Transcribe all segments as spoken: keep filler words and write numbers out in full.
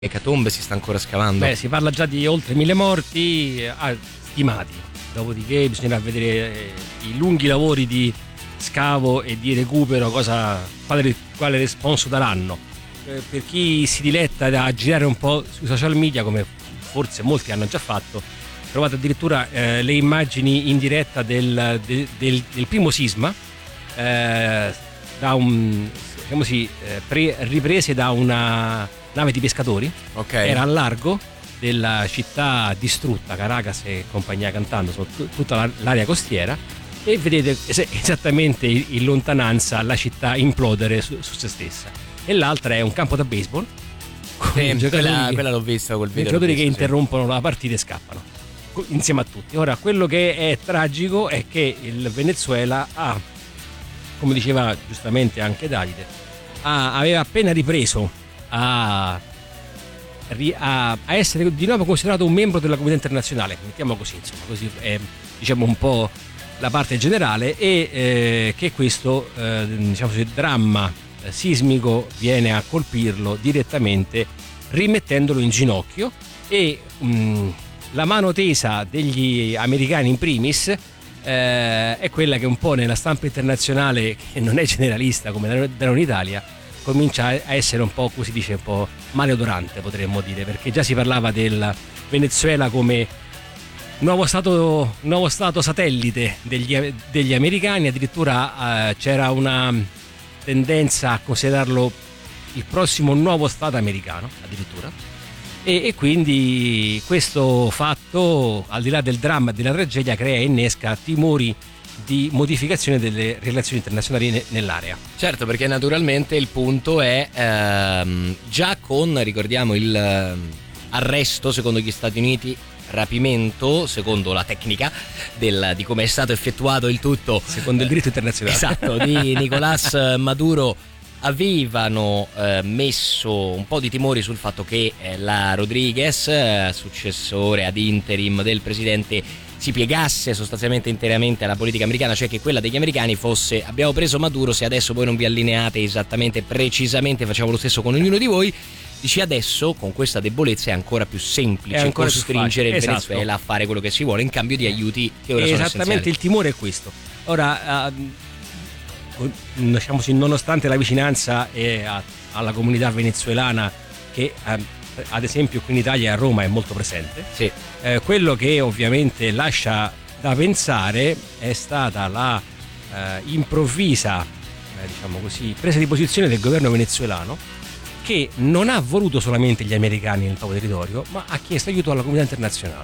Ecatombe si sta ancora scavando? Beh, si parla già di oltre mille morti ah, stimati, dopodiché bisognerà vedere eh, i lunghi lavori di scavo e di recupero cosa, quale, quale responso daranno. Eh, per chi si diletta a girare un po' sui social media, come forse molti hanno già fatto, trovate addirittura eh, le immagini in diretta del, del, del, del primo sisma eh, da un, diciamo così, eh, pre, riprese da una nave di pescatori. Okay. Era al largo della città distrutta, Caracas e compagnia cantando, tutta l'area costiera, e vedete esattamente in lontananza la città implodere su, su se stessa. E l'altra è un campo da baseball con sì, giocatori, quella, quella l'ho vista, quel video giocatori visto, che sì. interrompono la partita e scappano insieme a tutti. Ora, quello che è tragico è che il Venezuela ha, come diceva giustamente anche Davide, ha, aveva appena ripreso A, a, a essere di nuovo considerato un membro della comunità internazionale, mettiamo così, insomma, così è, diciamo, un po' la parte generale, e eh, che questo eh, diciamo così, dramma eh, sismico viene a colpirlo direttamente, rimettendolo in ginocchio, e mh, la mano tesa degli americani in primis eh, è quella che un po' nella stampa internazionale, che non è generalista come da, da noi in Italia, comincia a essere un po', così dice, un po' maleodorante, potremmo dire, perché già si parlava del Venezuela come nuovo stato, nuovo stato satellite degli, degli americani. Addirittura eh, c'era una tendenza a considerarlo il prossimo nuovo stato americano, addirittura, e, e quindi questo fatto, al di là del dramma e della tragedia, crea e innesca timori di modificazione delle relazioni internazionali ne- nell'area. Certo, perché naturalmente il punto è ehm, già con, ricordiamo, il eh, arresto secondo gli Stati Uniti, rapimento secondo la tecnica del, di come è stato effettuato il tutto, secondo il diritto internazionale, esatto, di Nicolás Maduro, avevano eh, messo un po' di timori sul fatto che eh, la Rodriguez, eh, successore ad interim del presidente, si piegasse sostanzialmente interamente alla politica americana, cioè che quella degli americani fosse: abbiamo preso Maduro, se adesso voi non vi allineate esattamente, precisamente, facciamo lo stesso con ognuno di voi. Dici, adesso con questa debolezza è ancora più semplice è ancora costringere il esatto. Venezuela a fare quello che si vuole in cambio di aiuti che ora sono essenziali. Esattamente, il timore è questo. Ora, uh, diciamo così, nonostante la vicinanza eh, a, alla comunità venezuelana, che uh, ad esempio qui in Italia e a Roma è molto presente, sì. eh, quello che ovviamente lascia da pensare è stata la eh, improvvisa eh, diciamo così, presa di posizione del governo venezuelano, che non ha voluto solamente gli americani nel proprio territorio, ma ha chiesto aiuto alla comunità internazionale,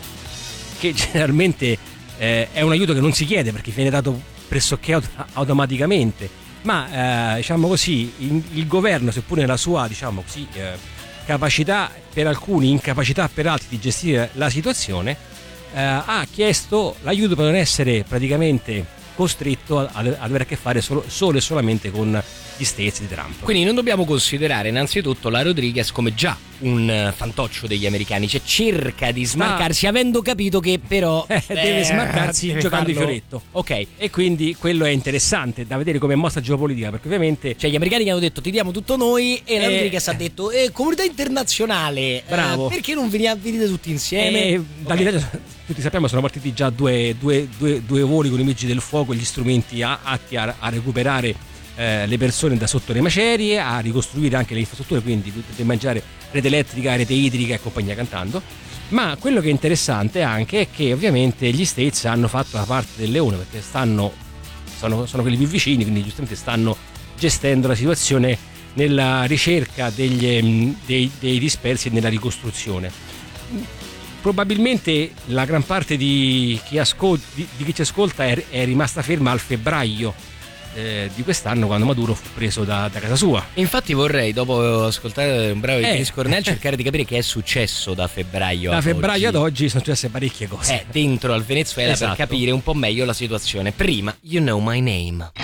che generalmente eh, è un aiuto che non si chiede perché viene dato pressoché aut- automaticamente, ma eh, diciamo così il, il governo, seppur nella sua, diciamo così, eh, capacità per alcuni, incapacità per altri di gestire la situazione, eh, ha chiesto l'aiuto per non essere praticamente costretto a, a avere a che fare solo, solo e solamente con gli stessi di Trump. Quindi non dobbiamo considerare innanzitutto la Rodriguez come già un fantoccio degli americani, cioè cerca di smarcarsi, ah. avendo capito che però eh, deve eh, smarcarsi deve giocando farlo. Il fioretto. Ok, e quindi quello è interessante da vedere come mossa geopolitica, perché ovviamente, cioè, gli americani che hanno detto ti diamo tutto noi, e la eh, Rodriguez ha detto eh, comunità internazionale, bravo, eh, perché non veniamo venite tutti insieme? Eh, dall'Italia, tutti sappiamo, sono partiti già due, due, due, due voli con i vigili del fuoco, gli strumenti atti a, a recuperare Eh, le persone da sotto le macerie, a ricostruire anche le infrastrutture, quindi potete mangiare rete elettrica, rete idrica e compagnia cantando. Ma quello che è interessante anche è che ovviamente gli States hanno fatto la parte del leone, perché stanno sono, sono quelli più vicini, quindi giustamente stanno gestendo la situazione nella ricerca degli, dei, dei dispersi e nella ricostruzione. Probabilmente la gran parte di chi, ascol- di, di chi ci ascolta è, è rimasta ferma al febbraio Eh, di quest'anno, quando Maduro fu preso da, da casa sua. Infatti vorrei, dopo ascoltare un bravo di eh, Chris Cornell, cercare di capire che è successo da febbraio da ad febbraio oggi. ad oggi sono successe parecchie cose eh, dentro al Venezuela, esatto, per capire un po' meglio la situazione. Prima You Know My Name.